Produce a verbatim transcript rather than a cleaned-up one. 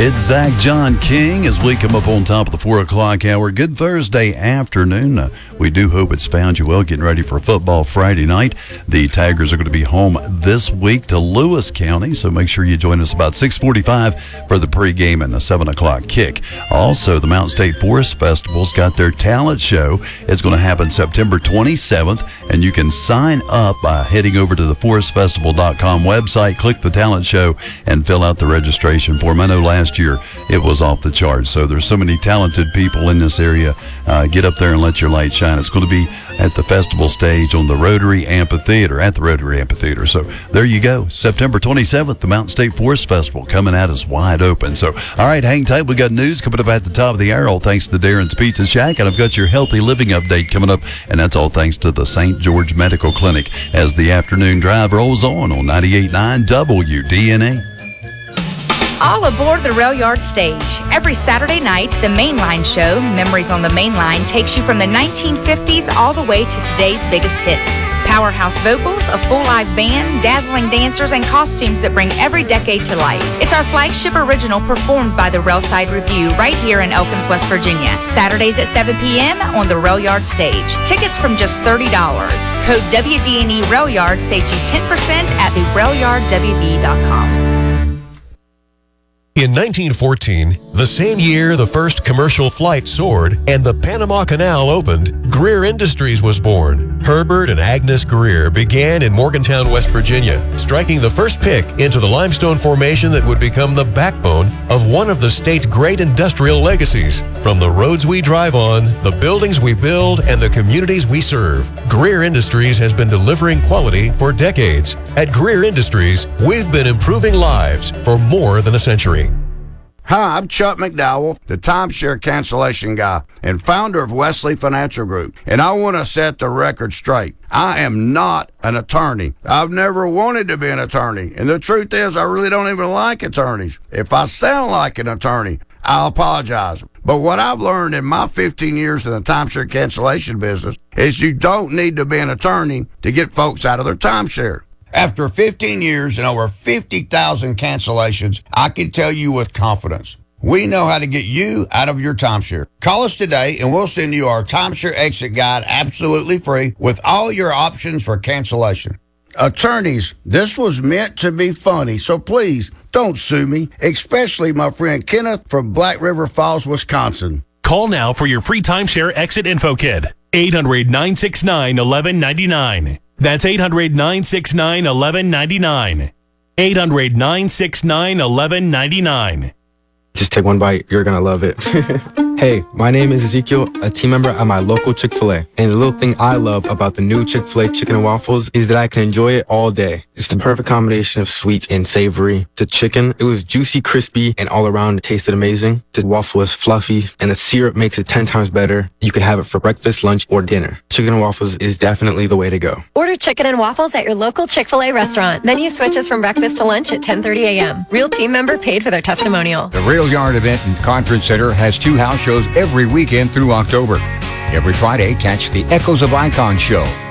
It's Zach John King as we come up on top of the four o'clock hour. Good Thursday afternoon. Uh, we do hope it's found you well. Getting ready for football Friday night. The Tigers are going to be home this week to Lewis County, so make sure you join us about six forty-five for the pregame and the seven o'clock kick. Also, the Mountain State Forest Festival's got their talent show. It's going to happen September twenty-seventh, and you can sign up by heading over to the forest festival dot com website, click the talent show, and fill out the registration form. I know last year it was off the charts, so there's so many talented people in this area. Uh, get up there and let your light shine. It's going to be at the festival stage on the Rotary Amphitheater, at the Rotary Amphitheater. So there you go. September twenty-seventh, the Mountain State Forest Festival coming at us wide open. So, all right, hang tight. We got news coming up at the top of the hour, all thanks to Darren's Pizza Shack. And I've got your healthy living update coming up, and that's all thanks to the Saint George Medical Clinic as the afternoon drive rolls on on ninety-eight point nine W D N A. All aboard the Rail Yard stage. Every Saturday night, the Mainline Show, Memories on the Mainline, takes you from the nineteen fifties all the way to today's biggest hits. Powerhouse vocals, a full live band, dazzling dancers, and costumes that bring every decade to life. It's our flagship original performed by the Railside Review right here in Elkins, West Virginia. Saturdays at seven p.m. on the Rail Yard stage. Tickets from just thirty dollars. Code W D N E Rail Yard saves you ten percent at the rail yard w b dot com. In nineteen fourteen, the same year the first commercial flight soared and the Panama Canal opened, Greer Industries was born. Herbert and Agnes Greer began in Morgantown, West Virginia, striking the first pick into the limestone formation that would become the backbone of one of the state's great industrial legacies. From the roads we drive on, the buildings we build, and the communities we serve, Greer Industries has been delivering quality for decades. At Greer Industries, we've been improving lives for more than a century. Hi, I'm Chuck McDowell, the timeshare cancellation guy and founder of Wesley Financial Group, and I want to set the record straight. I am not an attorney. I've never wanted to be an attorney, and the truth is I really don't even like attorneys. If I sound like an attorney, I'll apologize. But what I've learned in my fifteen years in the timeshare cancellation business is you don't need to be an attorney to get folks out of their timeshare. After fifteen years and over fifty thousand cancellations, I can tell you with confidence, we know how to get you out of your timeshare. Call us today and we'll send you our timeshare exit guide absolutely free with all your options for cancellation. Attorneys, this was meant to be funny, so please don't sue me, especially my friend Kenneth from Black River Falls, Wisconsin. Call now for your free timeshare exit info kit. eight hundred, nine six nine, one one nine nine. That's eight hundred, nine six nine, one one nine nine. eight hundred, nine six nine, one one nine nine. Just take one bite. You're going to love it. Hey, my name is Ezekiel, a team member at my local Chick-fil-A. And the little thing I love about the new Chick-fil-A chicken and waffles is that I can enjoy it all day. It's the perfect combination of sweet and savory. The chicken, it was juicy, crispy, and all around it tasted amazing. The waffle is fluffy, and the syrup makes it ten times better. You can have it for breakfast, lunch, or dinner. Chicken and waffles is definitely the way to go. Order chicken and waffles at your local Chick-fil-A restaurant. Menu switches from breakfast to lunch at ten thirty a.m. Real team member paid for their testimonial. The Rail Yard Event and Conference Center has two house shows every weekend through October. Every Friday, catch the Echoes of Icon show